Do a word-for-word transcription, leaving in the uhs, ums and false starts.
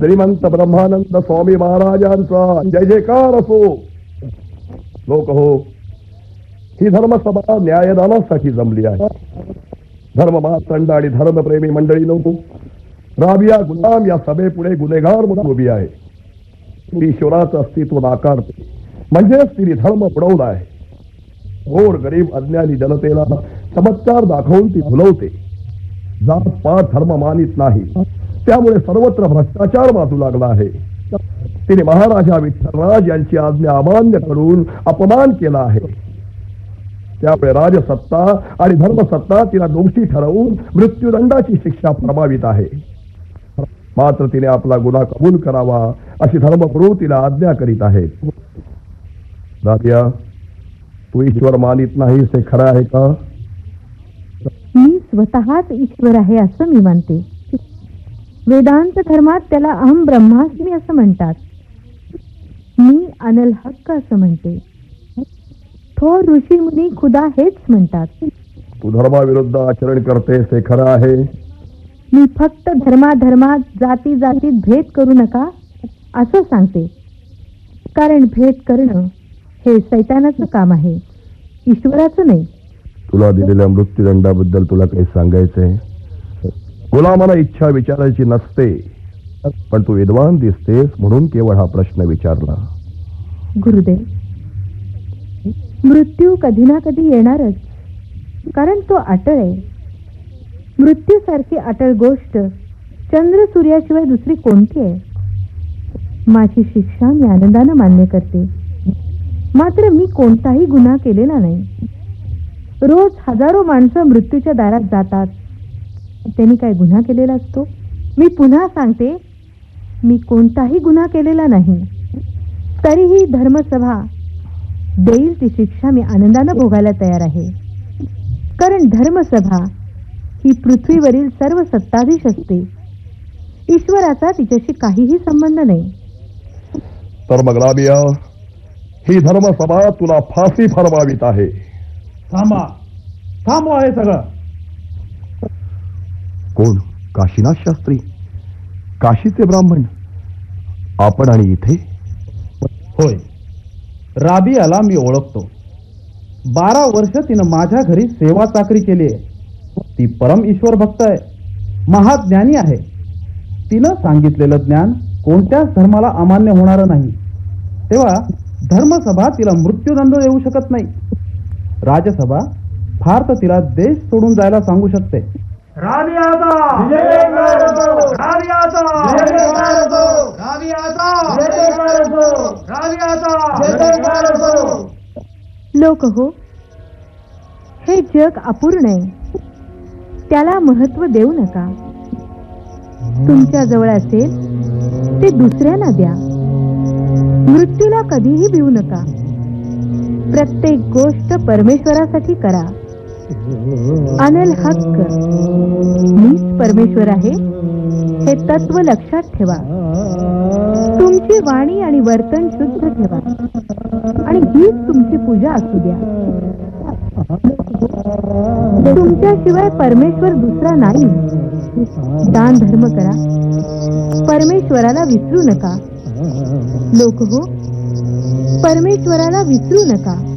श्रीमंत ब्रह्मानंद स्वामी महाराजांचा जय जयकार असो. लोक हो, ही धर्मसभा न्यायदानासाठी जमली आहे. धर्ममातंड आणि धर्मप्रेमी मंडळी नको, राबिया गुलाम या सभेपुढे गुन्हेगार म्हणून उभी आहे. ती ईश्वराचं अस्तित्व नाकारते, म्हणजेच तिने धर्म बुडवला आहे. गोर गरीब अज्ञानी जनतेला चमत्कार दाखवून ती भुलवते. जात पात धर्म मानित नाही, त्यामुळे सर्वत्र भ्रष्टाचार वाचू लागला आहे. तिने महाराजा विठ्ठलराज यांची आज्ञा अमान्य करून अपमान केला आहे. त्यामुळे राजसत्ता आणि धर्मसत्ता तिला दोषी ठरवून मृत्यूदंडाची शिक्षा फरमावित आहे. मात्र तिने आपला गुन्हा कबूल करावा अशी धर्मगुरू तिला आज्ञा करीत आहेत. दादिया, तू ईश्वर मानित नाहीस हे खरं आहे का? मी स्वतःच ईश्वर आहे असं मी मानते. वेदांत धर्मात त्याला अहम ब्रह्मास्मी असं म्हणतात. मी अनल हक्क असं म्हणते. थोर ऋषी मुनी खुदा हेच म्हणतात. तू धर्माविरुद्ध आचरण करतेस हे खरं आहे? मी फक्त धर्माधर्मात जाती जातीत भेद करू नका असं सांगते. कारण भेद करणं हे सैतानाचं काम आहे, ईश्वराचं नाही. तुला दिलेल्या मृत्यूदंडाबद्दल तुला काही सांगायचंय? गुलामाला इच्छा विचारायची नसते, पण तू विद्वान दिसतेस म्हणून केवळ हा प्रश्न विचारला. गुरुदेव, मृत्यू कधी ना कधी येणारच, कारण तो अटळ आहे. मृत्यूसारखी अटळ गोष्ट चंद्र सूर्याशिवाय दुसरी कोणती आहे? माझी शिक्षा मी आनंदानं मान्य करते. मात्र मी कोणताही गुन्हा केलेला नाही. रोज हजारो माणसं मृत्यूच्या दारात जातात, त्यांनी काय गुन्हा केलेला असतो? मी पुन्हा सांगते, मी कोणताही गुन्हा केलेला नाही. तरीही धर्मसभा देईल ती शिक्षा मी आनंदानं भोगायला तयार आहे. कारण धर्मसभा ही पृथ्वीवरील सर्व सत्ताधीश असते. ईश्वराचा तिच्याशी काहीही संबंध नाही. तर मग राबिया, ही धर्मसभा तुला फाशी फरमावित आहे. थांबा, थांबवा हे सगळं. कोण? काशीनाथ शास्त्री, काशीचे ब्राह्मण आपण आणि इथे? होय, राबियाला मी ओळखतो. बारा वर्ष तिनं माझ्या घरी सेवा चाकरी केली आहे. ती परम ईश्वर भक्त आहे, महाज्ञानी आहे. तिनं सांगितलेलं ज्ञान कोणत्याच धर्माला अमान्य होणार नाही. तेव्हा धर्मसभा तिला मृत्यूदंड देऊ शकत नाही. राजसभा फार तर तिला देश सोडून जायला सांगू शकते. लोक हो, हे जग अपूर्ण आहे, त्याला महत्व देऊ नका. तुमच्या जवळ असेल ते दुसऱ्यांना द्या. मृत्यूला कधीही भिवू नका. प्रत्येक गोष्ट परमेश्वरासाठी करा. अनल हक्क, मीच परमेश्वर आहे हे तत्व लक्षात ठेवा. तुमची वाणी आणि वर्तन शुद्ध ठेवा आणि हीच तुमची पूजा असू द्या. तुमच्याशिवाय परमेश्वर दुसरा नाही. दान धर्म करा, परमेश्वराला विसरू नका. लोक हो, परमेश्वराला विसरू नका.